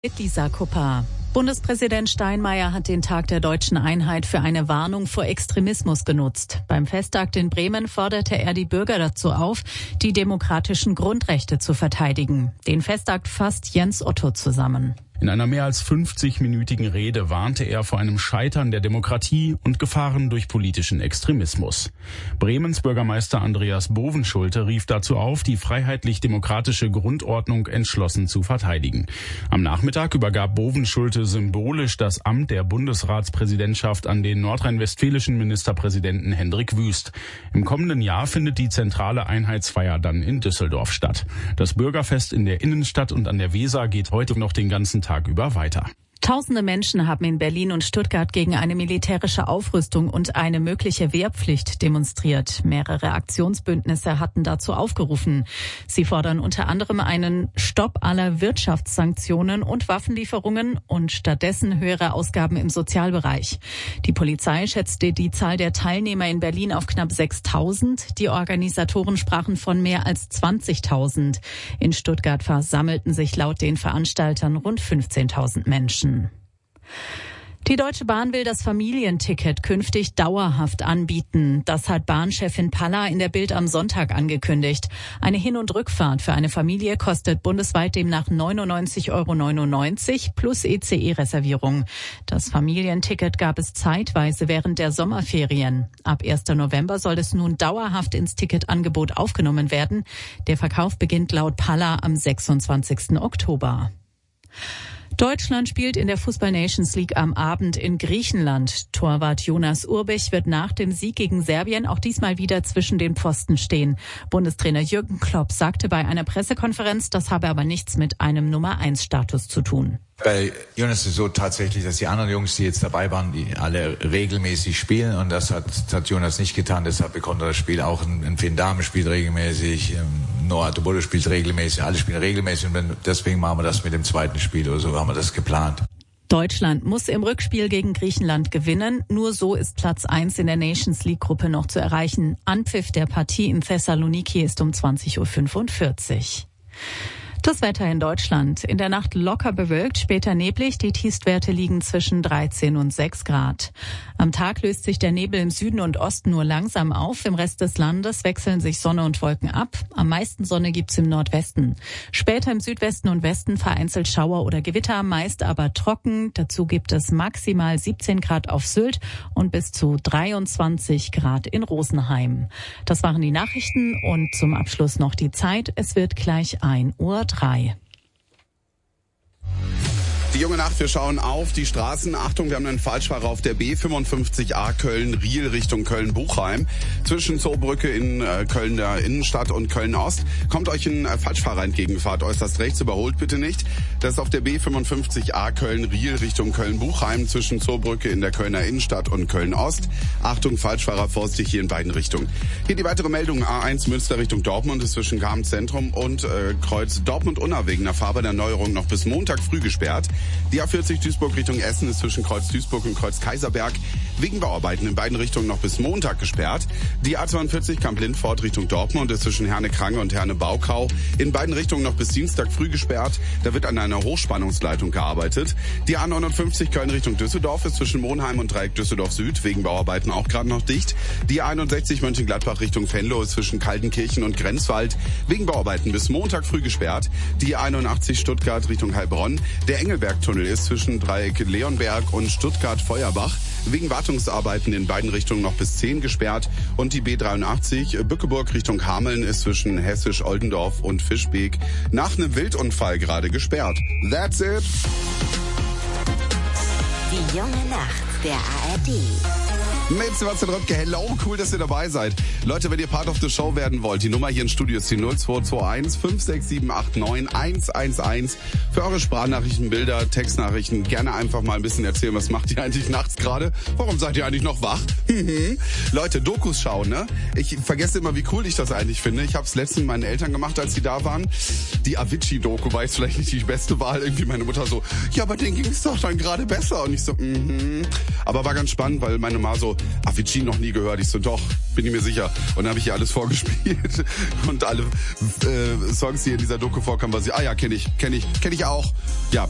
Mit Lisa Kupper. Bundespräsident Steinmeier hat den Tag der deutschen Einheit für eine Warnung vor Extremismus genutzt. Beim Festakt in Bremen forderte er die Bürger dazu auf, die demokratischen Grundrechte zu verteidigen. Den Festakt fasst Jens Otto zusammen. In einer mehr als 50-minütigen Rede warnte er vor einem Scheitern der Demokratie und Gefahren durch politischen Extremismus. Bremens Bürgermeister Andreas Bovenschulte rief dazu auf, die freiheitlich-demokratische Grundordnung entschlossen zu verteidigen. Am Nachmittag übergab Bovenschulte symbolisch das Amt der Bundesratspräsidentschaft an den nordrhein-westfälischen Ministerpräsidenten Hendrik Wüst. Im kommenden Jahr findet die zentrale Einheitsfeier dann in Düsseldorf statt. Das Bürgerfest in der Innenstadt und an der Weser geht heute noch den ganzen Tag über weiter. Tausende Menschen haben in Berlin und Stuttgart gegen eine militärische Aufrüstung und eine mögliche Wehrpflicht demonstriert. Mehrere Aktionsbündnisse hatten dazu aufgerufen. Sie fordern unter anderem einen Stopp aller Wirtschaftssanktionen und Waffenlieferungen und stattdessen höhere Ausgaben im Sozialbereich. Die Polizei schätzte die Zahl der Teilnehmer in Berlin auf knapp 6.000. Die Organisatoren sprachen von mehr als 20.000. In Stuttgart versammelten sich laut den Veranstaltern rund 15.000 Menschen. Die Deutsche Bahn will das Familienticket künftig dauerhaft anbieten. Das hat Bahnchefin Palla in der Bild am Sonntag angekündigt. Eine Hin- und Rückfahrt für eine Familie kostet bundesweit demnach 99,99 € plus ECE-Reservierung. Das Familienticket gab es zeitweise während der Sommerferien. Ab 1. November soll es nun dauerhaft ins Ticketangebot aufgenommen werden. Der Verkauf beginnt laut Palla am 26. Oktober. Deutschland spielt in der Fußball-Nations League am Abend in Griechenland. Torwart Jonas Urbich wird nach dem Sieg gegen Serbien auch diesmal wieder zwischen den Pfosten stehen. Bundestrainer Jürgen Klopp sagte bei einer Pressekonferenz, das habe aber nichts mit einem Nummer-1-Status zu tun. Bei Jonas ist es so tatsächlich, dass die anderen Jungs, die jetzt dabei waren, die alle regelmäßig spielen, und das hat Jonas nicht getan. Deshalb bekommt er das Spiel auch. Ein Finn Dahmen spielt regelmäßig, Noah Tobolo spielt regelmäßig, alle spielen regelmäßig, und deswegen machen wir das mit dem zweiten Spiel oder so, haben wir das geplant. Deutschland muss im Rückspiel gegen Griechenland gewinnen. Nur so ist Platz 1 in der Nations League Gruppe noch zu erreichen. Anpfiff der Partie in Thessaloniki ist um 20:45 Uhr. Das Wetter in Deutschland. In der Nacht locker bewölkt, später neblig. Die Tiefstwerte liegen zwischen 13 und 6 Grad. Am Tag löst sich der Nebel im Süden und Osten nur langsam auf. Im Rest des Landes wechseln sich Sonne und Wolken ab. Am meisten Sonne gibt's im Nordwesten. Später im Südwesten und Westen vereinzelt Schauer oder Gewitter, meist aber trocken. Dazu gibt es maximal 17 Grad auf Sylt und bis zu 23 Grad in Rosenheim. Das waren die Nachrichten und zum Abschluss noch die Zeit. Es wird gleich 1:03 Uhr. Die junge Nacht, wir schauen auf die Straßen. Achtung, wir haben einen Falschfahrer auf der B55A Köln-Riel Richtung Köln-Buchheim. Zwischen Zoobrücke in Köln der Innenstadt und Köln-Ost kommt euch ein Falschfahrer entgegen. Fahrt äußerst rechts, überholt bitte nicht. Das ist auf der B55A Köln-Riel Richtung Köln-Buchheim zwischen Zoobrücke in der Kölner Innenstadt und Köln-Ost. Achtung, Falschfahrer, vorsichtig hier in beiden Richtungen. Hier die weitere Meldung. A1 Münster Richtung Dortmund ist zwischen Garm-Zentrum und Kreuz Dortmund-Unna wegen der Fahrbahnerneuerung noch bis Montag früh gesperrt. Die A40 Duisburg Richtung Essen ist zwischen Kreuz Duisburg und Kreuz Kaiserberg wegen Bauarbeiten in beiden Richtungen noch bis Montag gesperrt. Die A42 Kamp-Lindfort Richtung Dortmund ist zwischen Herne-Krange und Herne-Baukau in beiden Richtungen noch bis Dienstag früh gesperrt. Da wird an einer Hochspannungsleitung gearbeitet. Die A59 Köln Richtung Düsseldorf ist zwischen Monheim und Dreieck Düsseldorf Süd wegen Bauarbeiten auch gerade noch dicht. Die A61 Mönchengladbach Richtung Venlo ist zwischen Kaltenkirchen und Grenzwald wegen Bauarbeiten bis Montag früh gesperrt. Die A81 Stuttgart Richtung Heilbronn. Der Engelberg-Tunnel ist zwischen Dreieck Leonberg und Stuttgart-Feuerbach wegen Wartungsarbeiten in beiden Richtungen noch bis 10 gesperrt. Und die B83 Bückeburg Richtung Hameln ist zwischen Hessisch-Oldendorf und Fischbeek nach einem Wildunfall gerade gesperrt. That's it. Die junge Nacht der ARD. Mit Sebastian Röpke, hello, cool, dass ihr dabei seid. Leute, wenn ihr Part of the Show werden wollt, die Nummer hier im Studio ist die 0221 56789 111. Für eure Sprachnachrichten, Bilder, Textnachrichten gerne einfach mal ein bisschen erzählen, was macht ihr eigentlich nachts gerade? Warum seid ihr eigentlich noch wach? Leute, Dokus schauen, ne? Ich vergesse immer, wie cool ich das eigentlich finde. Ich habe es letztens mit meinen Eltern gemacht, als sie da waren. Die Avicii-Doku war jetzt vielleicht nicht die beste Wahl. Irgendwie meine Mutter so, ja, aber denen ging es doch dann gerade besser. Und ich so, Aber war ganz spannend, weil meine Ma so, Avicii noch nie gehört. Ich so, doch, bin ich mir sicher. Und dann habe ich ihr alles vorgespielt. Und alle Songs, die in dieser Doku vorkamen, war sie, ja, kenn ich auch. Ja,